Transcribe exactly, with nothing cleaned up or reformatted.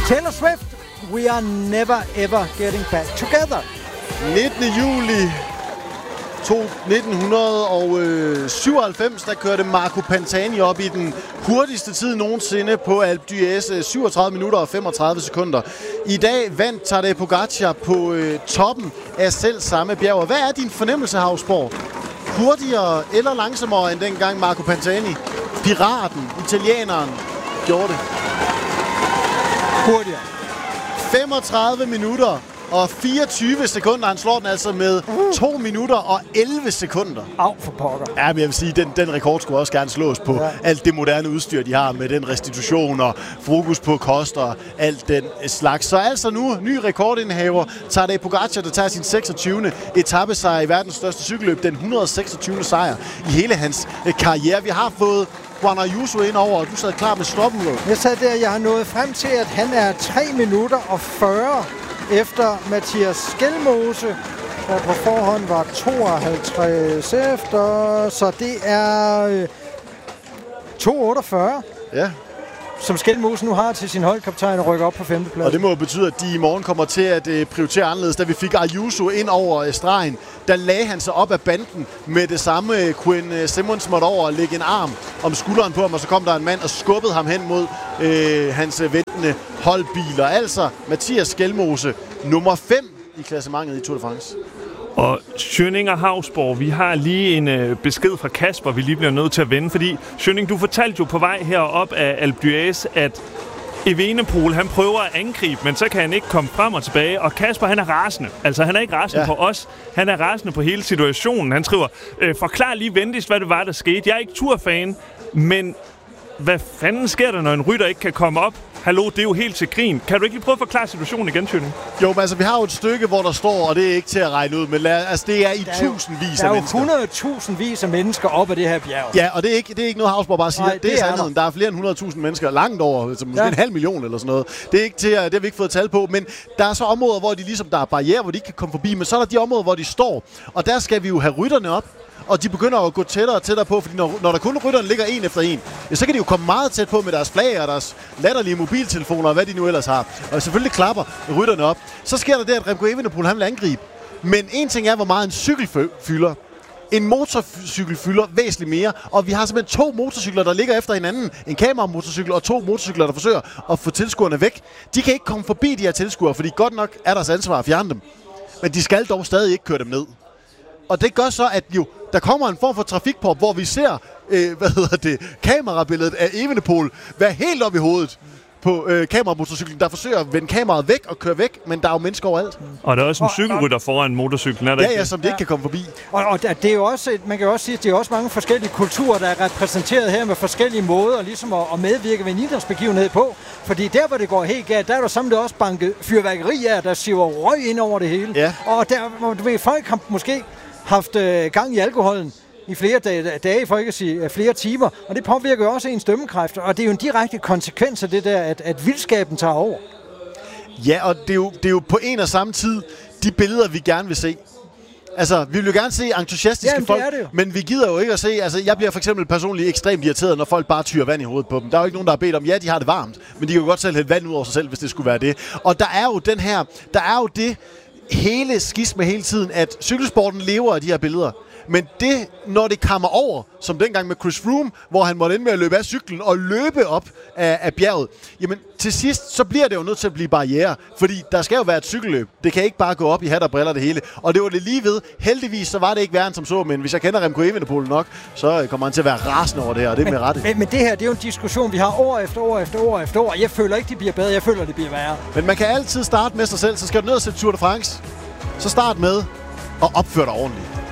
Taylor Swift, We Are Never Ever Getting Back Together. nittende juli nitten syvoghalvfems, der kørte Marco Pantani op i den hurtigste tid nogensinde på Alpe d'Huez, syvogtredive minutter og femogtredive sekunder. I dag vandt Tadej Pogačar på øh, toppen af selv samme bjerg. Hvad er din fornemmelse, Hausborg? Hurtigere eller langsommere end dengang Marco Pantani, piraten, italieneren, gjorde det? Hurtigere. femogtredive minutter og fireogtyve sekunder. Han slår den altså med to minutter og elleve sekunder. Au for pokker. Ja, men jeg vil sige, den, den rekord skulle også gerne slås på ja. alt det moderne udstyr, de har med den restitution og fokus på kost og alt den slags. Så altså nu, ny rekordindhaver, Tadej Pogačar, der tager sin seksogtyvende etapesejr i verdens største cykelløb, den et hundrede og seksogtyvende sejr i hele hans karriere. Vi har fået Juan Ayuso ind over, og du sad klar med stoppenlåg. Jeg sad der, jeg har nået frem til, at han er tre minutter og fyrre efter Mathias Skelmose, der på forhånd var tooghalvtreds efter, så det er øh, to otteogfyrre. Ja. Som Skelmose nu har til sin holdkaptajn og rykker op på femteplads. Og det må jo betyde, at de i morgen kommer til at øh, prioritere anderledes. Da vi fik Ayuso ind over øh, stregen, der lagde han sig op af banden med det samme. Øh, Quinn øh, Simmons måtte over og lægge en arm om skulderen på ham, og så kom der en mand og skubbede ham hen mod øh, hans øh, ventende holdbiler. Altså Mathias Skelmose, nummer fem i klassementet i Tour de France. Og Schønning og Hausborg, vi har lige en øh, besked fra Kasper, vi lige bliver nødt til at vende, fordi Schønning, du fortalte jo på vej herop af Alpe d'Huez, at Evenepoel, han prøver at angribe, men så kan han ikke komme frem og tilbage, og Kasper, han er rasende. Altså, han er ikke rasende ja. på os, han er rasende på hele situationen. Han skriver, øh, forklar lige venligst, hvad det var, der skete. Jeg er ikke Tour-fan, men hvad fanden sker der, når en rytter ikke kan komme op? Hallo, det er jo helt til grin. Kan du ikke lige prøve at forklare situationen igen, Schønning? Jo, men altså, vi har jo et stykke, hvor der står, og det er ikke til at regne ud, men lad, altså, det er i der er tusindvis jo, af mennesker. Der er jo hundredtusindvis af mennesker op ad det her bjerg. Ja, og det er ikke, det er ikke noget, Hausborg bare siger. Nej, det, det det er er sandheden. Der. der er flere end hundrede tusind mennesker langt over, altså måske ja. en halv million eller sådan noget. Det er ikke til at, det har vi ikke fået tal på, men der er så områder, hvor de ligesom, der er barrierer, hvor de ikke kan komme forbi, men så er der de områder, hvor de står, og der skal vi jo have rytterne op. Og de begynder at gå tættere og tættere på, fordi når, når der kun rytterne ligger en efter en, ja, så kan de jo komme meget tæt på med deres flag og deres latterlige mobiltelefoner og hvad de nu ellers har. Og selvfølgelig klapper rytterne op. Så sker der det, at Remco Evenepoel, han vil angribe. Men en ting er, hvor meget en cykel fylder. En motorcykel fylder væsentligt mere, og vi har simpelthen to motorcykler, der ligger efter hinanden. En kameramotorcykel og to motorcykler, der forsøger at få tilskuerne væk. De kan ikke komme forbi de her tilskuere, fordi godt nok er deres ansvar at fjerne dem. Men de skal dog stadig ikke køre dem ned. Og det gør så, at jo, der kommer en form for trafikpop, hvor vi ser, øh, hvad hedder det, kamerabilledet af Evenepoel være helt op i hovedet på øh, kameramotorcyklen, der forsøger at vende kameraet væk og køre væk, men der er jo mennesker overalt. Og der er også en cykelrytter foran motorcyklen, er der ja, ikke? Ja, som det ikke kan komme forbi. Og, og det er jo også, man kan jo også sige, at det er også mange forskellige kulturer, der er repræsenteret her med forskellige måder, ligesom at, at medvirke ved en idrætsbegivenhed på. Fordi der, hvor det går helt galt, der er der samtidig også banket fyrværkeri af, der siver røg ind over det hele. Ja. Og der, hvor du ved, folk har måske haft øh, gang i alkoholen i flere dage, dage, for ikke at sige flere timer, og det påvirker jo også ens dømmekræfter, og det er jo en direkte konsekvens af det der, at, at vildskaben tager over. Ja, og det er, jo, det er jo på en og samme tid de billeder, vi gerne vil se. Altså, vi vil jo gerne se entusiastiske Jamen, folk, det det men vi gider jo ikke at se, altså jeg bliver for eksempel personligt ekstremt irriteret, når folk bare tyrer vand i hovedet på dem. Der er jo ikke nogen, der har bedt om, ja, de har det varmt, men de kan jo godt selv hælde vand ud over sig selv, hvis det skulle være det. Og der er jo den her, der er jo det hele skisme hele tiden, at cykelsporten lever af de her billeder. Men det, når det kommer over, som dengang med Chris Froome, hvor han måtte ind med at løbe af cyklen og løbe op af, af bjerget, jamen til sidst, så bliver det jo nødt til at blive barriere, fordi der skal jo være et cykelløb. Det kan ikke bare gå op i hat og briller det hele. Og det var det lige ved. Heldigvis, så var det ikke værre end som så, men hvis jeg kender Remco Evenepoel nok, så kommer han til at være rasende over det her, og det er med rette. Men, men det her, det er jo en diskussion, vi har år efter år efter år efter år. Jeg føler ikke, det bliver bedre, jeg føler, det bliver værre. Men man kan altid starte med sig selv, så skal du ned og sætte Tour de France. Så start med at opføre dig ordentligt.